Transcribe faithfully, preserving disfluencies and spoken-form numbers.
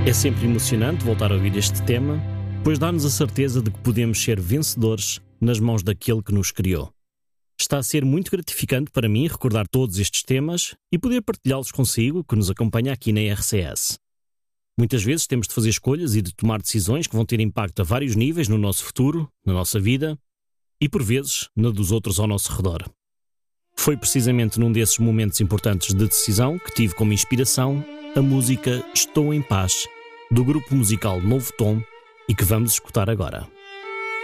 É sempre emocionante voltar a ouvir este tema, pois dá-nos a certeza de que podemos ser vencedores nas mãos daquele que nos criou. Está a ser muito gratificante para mim recordar todos estes temas e poder partilhá-los consigo, que nos acompanha aqui na R C S. Muitas vezes temos de fazer escolhas e de tomar decisões que vão ter impacto a vários níveis no nosso futuro, na nossa vida e, por vezes, na dos outros ao nosso redor. Foi precisamente num desses momentos importantes de decisão que tive como inspiração a música Estou em Paz, do grupo musical Novo Tom, e que vamos escutar agora.